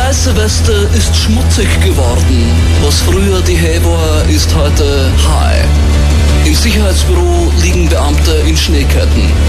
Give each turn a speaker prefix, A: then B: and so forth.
A: weiße Weste ist schmutzig geworden. Was früher die Hey war, ist heute High. Im Sicherheitsbüro liegen Beamte in Schneeketten.